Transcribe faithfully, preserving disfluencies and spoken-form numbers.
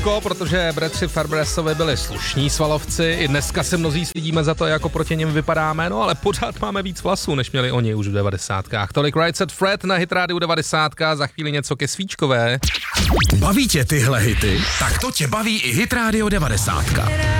Rusko, protože bratři Farberesovi byli slušní svalovci. I dneska se mnozí stydíme za to, jako proti něm vypadáme, no ale pořád máme víc vlasů, než měli oni už v devadesátkách. Tolik Right Set Fred na Hit Radio devadesát, za chvíli něco ke svíčkové. Baví tě tyhle hity? Tak to tě baví i Hit Radio devadesát.